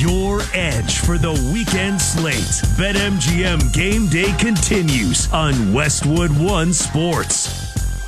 Your edge for the weekend slate. BetMGM Game Day continues on Westwood One Sports.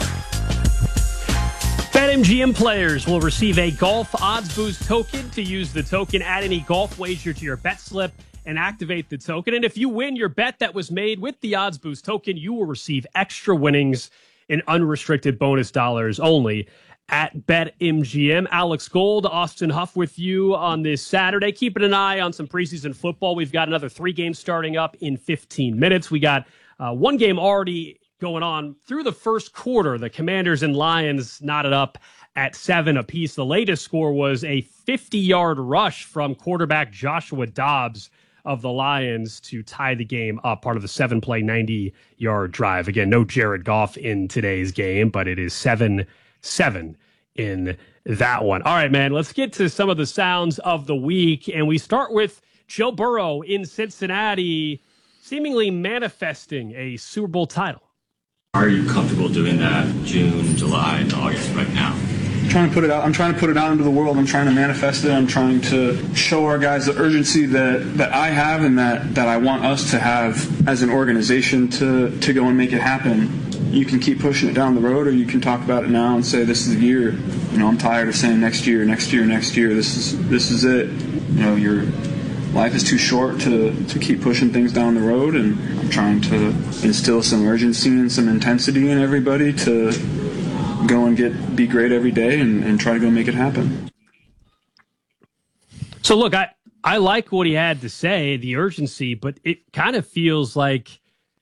BetMGM players will receive a golf odds boost token to use the token, add any golf wager to your bet slip, and activate the token. And if you win your bet that was made with the odds boost token, you will receive extra winnings in unrestricted bonus dollars only at BetMGM. Alex Gold, Austin Huff with you on this Saturday. Keeping an eye on some preseason football. We've got another 3 games starting up in 15 minutes. We got one game already going on through the first quarter. The Commanders and Lions knotted up at 7 apiece. The latest score was a 50-yard rush from quarterback Joshua Dobbs of the Lions to tie the game up, part of the 7-play, 90-yard drive. Again, no Jared Goff in today's game, but it is 7-7 in that one. All right, man, let's get to some of the sounds of the week, and we start with Joe Burrow in Cincinnati, seemingly manifesting a Super Bowl title. Are you comfortable doing that June, July, and August right now? I'm trying to put it out into the world. I'm trying to manifest it. I'm trying to show our guys the urgency that I have and that I want us to have as an organization to go and make it happen. You can keep pushing it down the road, or you can talk about it now and say this is the year. You know, I'm tired of saying next year. This is it. You know, your life is too short to keep pushing things down the road, and I'm trying to instill some urgency and some intensity in everybody to go and be great every day and try to go make it happen. So look, I like what he had to say, the urgency, but it kind of feels like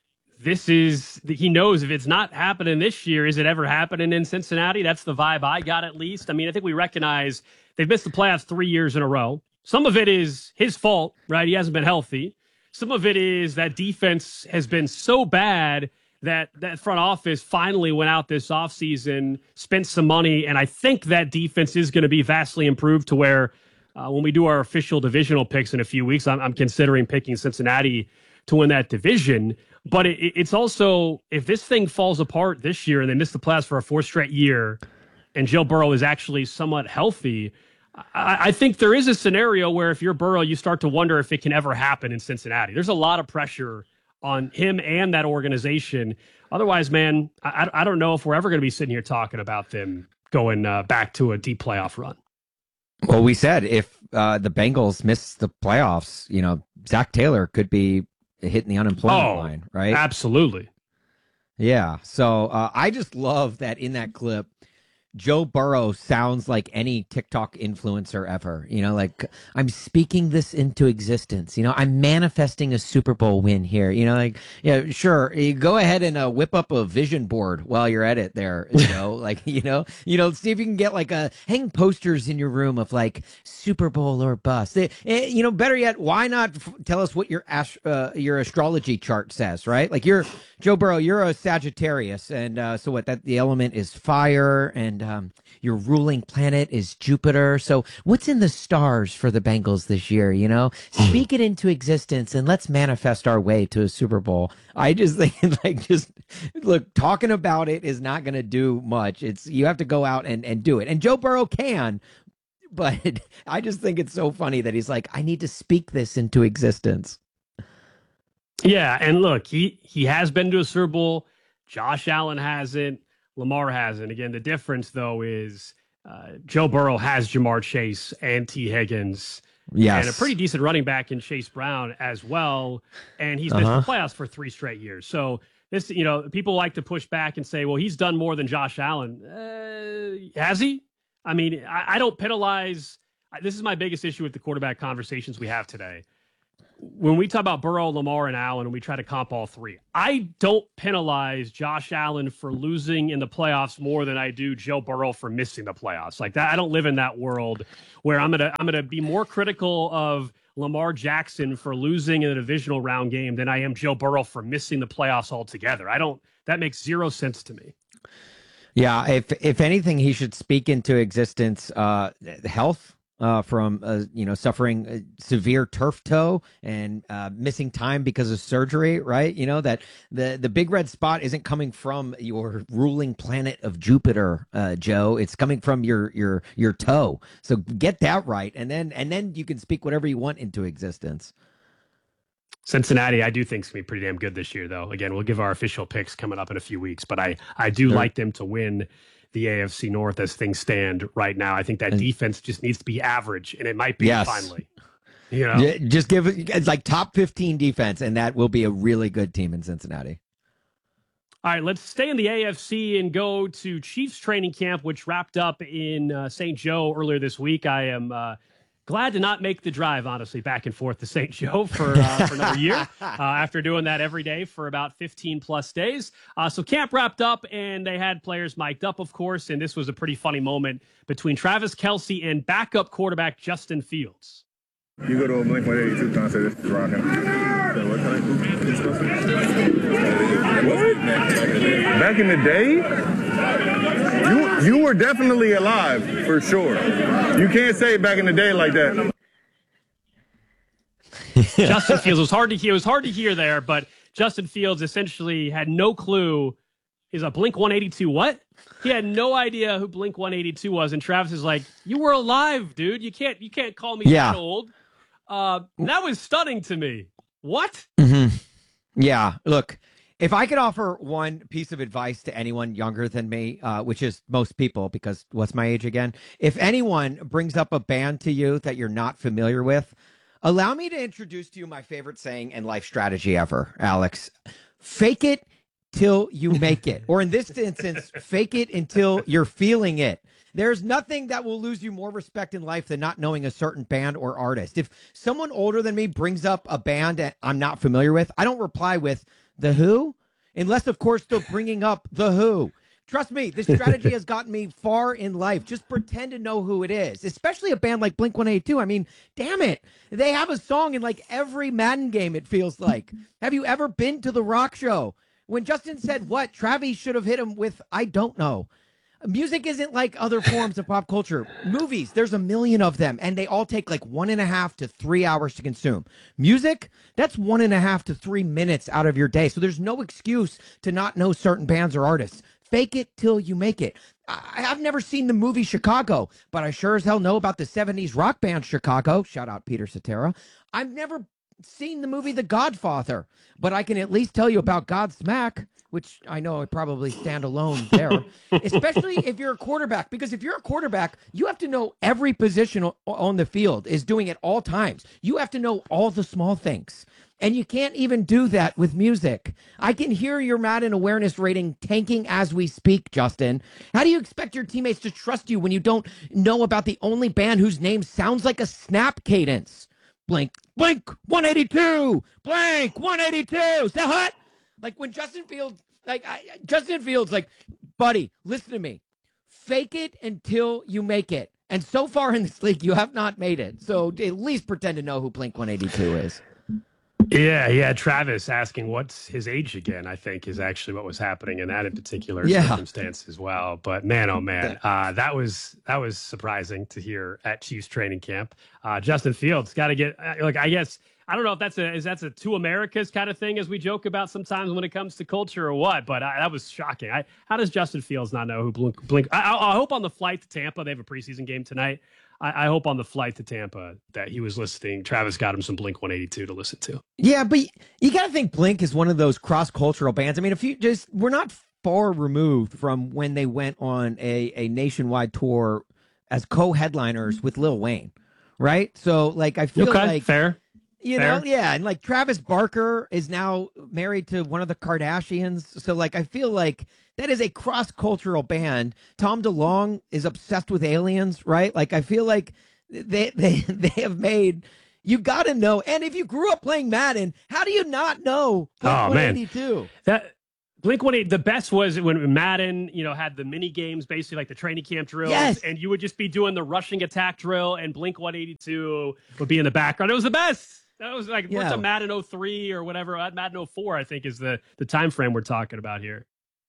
he knows if it's not happening this year, is it ever happening in Cincinnati? That's the vibe I got, at least. I mean, I think we recognize they've missed the playoffs 3 years in a row. Some of it is his fault, right? He hasn't been healthy. Some of it is that defense has been so bad that front office finally went out this offseason, spent some money, and I think that defense is going to be vastly improved to where when we do our official divisional picks in a few weeks, I'm considering picking Cincinnati to win that division. But it's also, if this thing falls apart this year and they miss the playoffs for a 4th straight year and Joe Burrow is actually somewhat healthy, I think there is a scenario where if you're Burrow, you start to wonder if it can ever happen in Cincinnati. There's a lot of pressure on him and that organization. Otherwise, man, I don't know if we're ever going to be sitting here talking about them going back to a deep playoff run. Well, we said if the Bengals miss the playoffs, you know, Zach Taylor could be hitting the unemployment line, right? Absolutely. Yeah. So I just love that in that clip, Joe Burrow sounds like any TikTok influencer ever. You know, like, I'm speaking this into existence. You know, I'm manifesting a Super Bowl win here. You know, like, yeah, sure. You go ahead and whip up a vision board while you're at it there. You know, like, you know, see if you can get like hang posters in your room of like Super Bowl or bust. You know, better yet, why not tell us what your astrology chart says, right? Like, you're Joe Burrow, you're a Sagittarius. And so what, that the element is fire, and your ruling planet is Jupiter. So what's in the stars for the Bengals this year? You know, speak it into existence and let's manifest our way to a Super Bowl. I just think, like, just look, talking about it is not going to do much. You have to go out and do it. And Joe Burrow can, but I just think it's so funny that he's like, I need to speak this into existence. Yeah. And look, he has been to a Super Bowl. Josh Allen hasn't. Lamar hasn't. Again, the difference, though, is Joe Burrow has Jamar Chase and T. Higgins. Yes. And a pretty decent running back in Chase Brown as well. And he's missed the playoffs for 3 straight years. So this, you know, people like to push back and say, well, he's done more than Josh Allen. Has he? I mean, I don't penalize. This is my biggest issue with the quarterback conversations we have today. When we talk about Burrow, Lamar, and Allen, and we try to comp all 3, I don't penalize Josh Allen for losing in the playoffs more than I do Joe Burrow for missing the playoffs. Like that, I don't live in that world where I'm gonna be more critical of Lamar Jackson for losing in a divisional round game than I am Joe Burrow for missing the playoffs altogether. That makes 0 sense to me. Yeah, if anything, he should speak into existence health. from suffering severe turf toe and missing time because of surgery, right? You know that the big red spot isn't coming from your ruling planet of Jupiter, Joe. It's coming from your toe. So get that right, and then you can speak whatever you want into existence. Cincinnati, I do think is going to be pretty damn good this year, though. Again, we'll give our official picks coming up in a few weeks, but I do like them to win the AFC North as things stand right now. I think that defense just needs to be average, and it might be finally. You know? Just give it's like top 15 defense, and that will be a really good team in Cincinnati. All right, let's stay in the AFC and go to Chiefs training camp, which wrapped up in St. Joe earlier this week. I am glad to not make the drive, honestly, back and forth to St. Joe for another year after doing that every day for about 15 plus days. So camp wrapped up and they had players mic'd up, of course. And this was a pretty funny moment between Travis Kelce and backup quarterback Justin Fields. You go to a Blink-182 concert, it's rocking. What? Back in the day? You were definitely alive, for sure. You can't say back in the day like that. Justin Fields, it was hard to hear there, but Justin Fields essentially had no clue. He's a Blink-182 what? He had no idea who Blink-182 was, and Travis is like, "You were alive, dude. You can't call me that old." That was stunning to me. What? Mm-hmm. Yeah, look, if I could offer one piece of advice to anyone younger than me, which is most people, because what's my age again? If anyone brings up a band to you that you're not familiar with, allow me to introduce to you my favorite saying and life strategy ever, Alex. Fake it till you make it. Or in this instance, fake it until you're feeling it. There's nothing that will lose you more respect in life than not knowing a certain band or artist. If someone older than me brings up a band that I'm not familiar with, I don't reply with The Who, unless, of course, they're bringing up The Who. Trust me, this strategy has gotten me far in life. Just pretend to know who it is, especially a band like Blink-182. I mean, damn it. They have a song in like every Madden game, it feels like. Have you ever been to the rock show? When Justin said what, Travis should have hit him with, I don't know. Music isn't like other forms of pop culture. Movies, there's a million of them, and they all take like 1.5 to 3 hours to consume. Music, that's 1.5 to 3 minutes out of your day. So there's no excuse to not know certain bands or artists. Fake it till you make it. I've never seen the movie Chicago, but I sure as hell know about the 70s rock band Chicago. Shout out Peter Cetera. I've never seen the movie The Godfather, but I can at least tell you about Godsmack, which I know I probably stand alone there, especially if you're a quarterback, because if you're a quarterback, you have to know every position on the field is doing at all times. You have to know all the small things, and you can't even do that with music. I can hear your Madden awareness rating tanking as we speak, Justin. How do you expect your teammates to trust you when you don't know about the only band whose name sounds like a snap cadence? Blink 182, Blink 182. Is that hot? Like when Justin Fields, like, buddy, listen to me. Fake it until you make it. And so far in this league, you have not made it. So at least pretend to know who Blink 182 is. Yeah. Travis asking what's his age again, I think, is actually what was happening in that in particular circumstance as well. But man, oh man, that was surprising to hear at Chiefs training camp. Justin Fields got to get I guess. I don't know if that's a two Americas kind of thing, as we joke about sometimes when it comes to culture or what, but that was shocking. How does Justin Fields not know who Blink? I hope on the flight to Tampa, they have a preseason game tonight. I hope on the flight to Tampa that he was listening. Travis got him some Blink-182 to listen to. Yeah, but you got to think Blink is one of those cross-cultural bands. I mean, we're not far removed from when they went on a nationwide tour as co-headliners with Lil Wayne, right? So, like, I feel like fair. You know, yeah, and like Travis Barker is now married to one of the Kardashians. So like I feel like that is a cross-cultural band. Tom DeLonge is obsessed with aliens, right? Like I feel like they have made, you got to know. And if you grew up playing Madden, how do you not know Blink-182? That Blink-182, the best was when Madden, had the mini games, basically like the training camp drills, and you would just be doing the rushing attack drill, and Blink-182 would be in the background. It was the best. That was like what's a Madden 03 or whatever, Madden 04, I think is the time frame we're talking about here.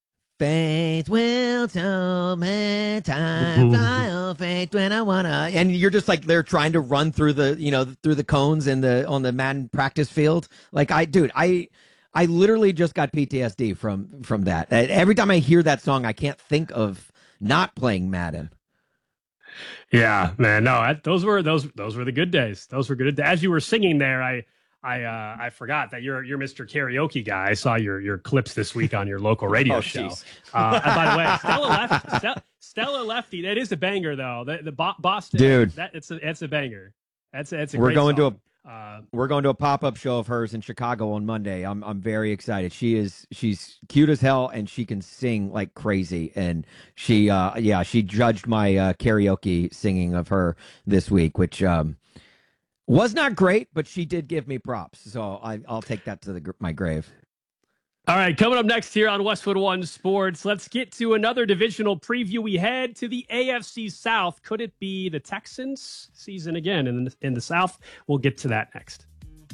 Faith will tell me time, I'll faith when I wanna. And you're just like, they're trying to run through the cones on the Madden practice field. Like I literally just got PTSD from that. Every time I hear that song, I can't think of not playing Madden. Yeah, man. No, those were the good days. Those were good. As you were singing there, I forgot that you're Mr. Karaoke guy. I saw your clips this week on your local radio show. And by the way, Stella Lefty. That is a banger, though. The Boston dude. It's a banger. It's a we're great going song. We're going to a pop-up show of hers in Chicago on Monday. I'm very excited. She's cute as hell and she can sing like crazy. And she judged my karaoke singing of her this week, which was not great, but she did give me props. So I'll take that to my grave. All right, coming up next here on Westwood One Sports, let's get to another divisional preview. We head to the AFC South. Could it be the Texans season again in the South? We'll get to that next.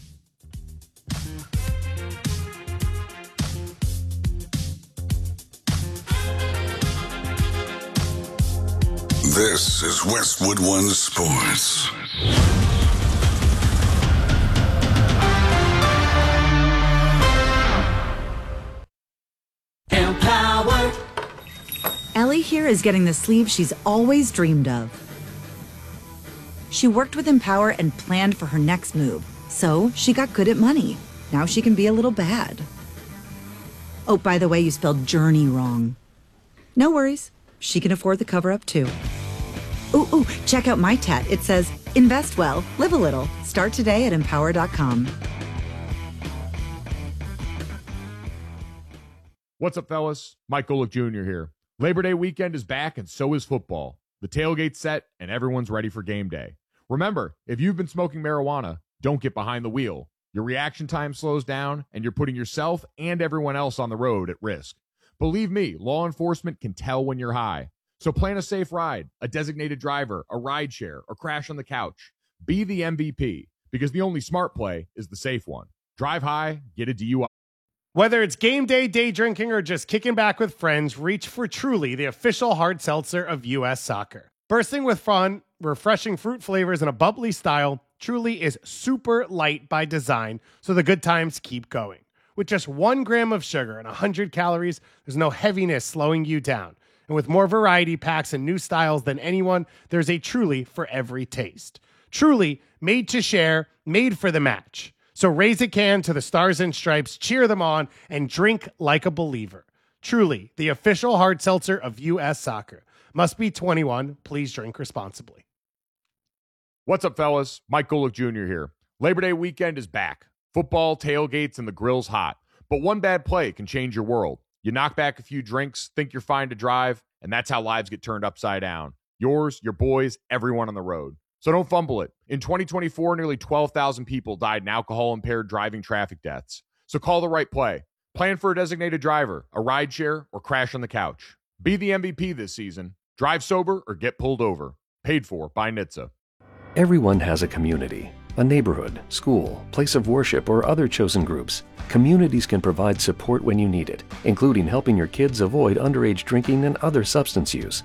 This is Westwood One Sports. Empowered. Ellie here is getting the sleeve she's always dreamed of. She worked with Empower and planned for her next move, so she got good at money. Now she can be a little bad. Oh, by the way, you spelled journey wrong. No worries. She can afford the cover-up, too. Ooh, check out my tat. It says, invest well, live a little. Start today at empower.com. What's up, fellas? Mike Golick Jr. here. Labor Day weekend is back, and so is football. The tailgate's set, and everyone's ready for game day. Remember, if you've been smoking marijuana, don't get behind the wheel. Your reaction time slows down, and you're putting yourself and everyone else on the road at risk. Believe me, law enforcement can tell when you're high. So plan a safe ride, a designated driver, a ride share, or crash on the couch. Be the MVP, because the only smart play is the safe one. Drive high, get a DUI. Whether it's game day, day drinking, or just kicking back with friends, reach for Truly, the official hard seltzer of U.S. Soccer. Bursting with fun, refreshing fruit flavors, and a bubbly style, Truly is super light by design, so the good times keep going. With just 1 gram of sugar and 100 calories, there's no heaviness slowing you down. And with more variety packs and new styles than anyone, there's a Truly for every taste. Truly, made to share, made for the match. So raise a can to the Stars and Stripes, cheer them on, and drink like a believer. Truly, the official hard seltzer of U.S. Soccer. Must be 21. Please drink responsibly. What's up, fellas? Mike Golick Jr. here. Labor Day weekend is back. Football, tailgates, and the grill's hot. But one bad play can change your world. You knock back a few drinks, think you're fine to drive, and that's how lives get turned upside down. Yours, your boys, everyone on the road. So don't fumble it. In 2024, nearly 12,000 people died in alcohol-impaired driving traffic deaths. So call the right play. Plan for a designated driver, a ride share, or crash on the couch. Be the MVP this season. Drive sober or get pulled over. Paid for by NHTSA. Everyone has a community, a neighborhood, school, place of worship, or other chosen groups. Communities can provide support when you need it, including helping your kids avoid underage drinking and other substance use.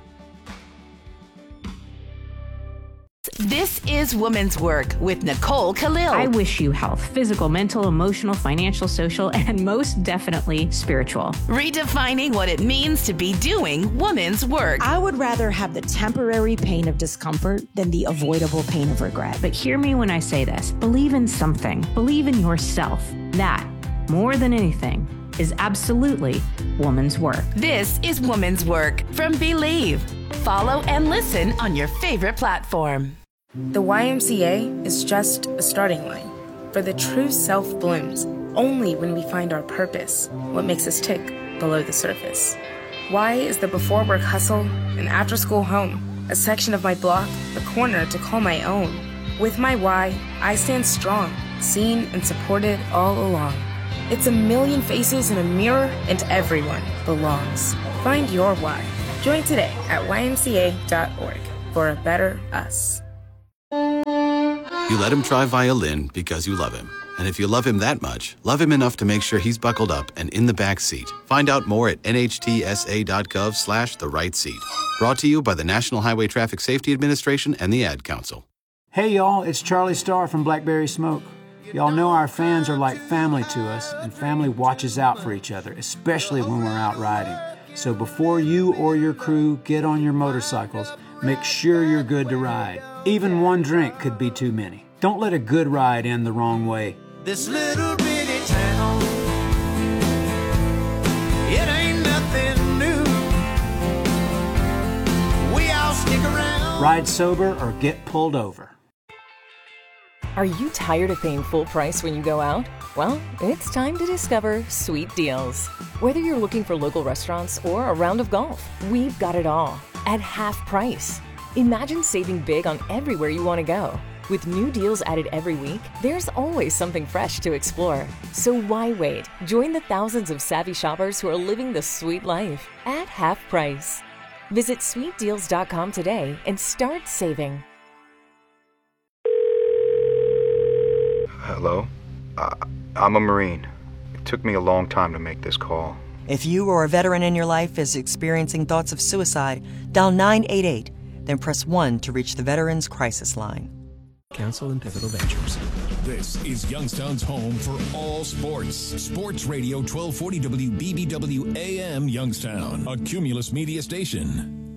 This is Women's Work with Nicole Khalil. I wish you health, physical, mental, emotional, financial, social, and most definitely spiritual. Redefining what it means to be doing women's work. I would rather have the temporary pain of discomfort than the avoidable pain of regret. But hear me when I say this. Believe in something. Believe in yourself. That, more than anything, is absolutely woman's work. This is Women's Work from Believe. Follow and listen on your favorite platform. The YMCA is just a starting line, for the true self blooms only when we find our purpose, what makes us tick below the surface. Y is the before work hustle, an after school home, a section of my block, a corner to call my own. With my Y, I stand strong, seen and supported all along. It's a million faces in a mirror, and everyone belongs. Find your why. Join today at ymca.org for a better us. You let him try violin because you love him. And if you love him that much, love him enough to make sure he's buckled up and in the back seat. Find out more at nhtsa.gov/the right seat. Brought to you by the National Highway Traffic Safety Administration and the Ad Council. Hey y'all, it's Charlie Starr from Blackberry Smoke. Y'all know our fans are like family to us, and family watches out for each other, especially when we're out riding. So before you or your crew get on your motorcycles, make sure you're good to ride. Even one drink could be too many. Don't let a good ride end the wrong way. This little bitty town, it ain't nothing new. We all stick around. Ride sober or get pulled over. Are you tired of paying full price when you go out? Well, it's time to discover Sweet Deals. Whether you're looking for local restaurants or a round of golf, we've got it all at half price. Imagine saving big on everywhere you want to go. With new deals added every week, there's always something fresh to explore. So why wait? Join the thousands of savvy shoppers who are living the sweet life at half price. Visit sweetdeals.com today and start saving. Hello? I'm a Marine. It took me a long time to make this call. If you or a veteran in your life is experiencing thoughts of suicide, dial 988, then press 1 to reach the Veterans Crisis Line. Council and Pivotal Ventures. This is Youngstown's home for all sports. Sports Radio 1240 WBBW AM Youngstown, a Cumulus media station.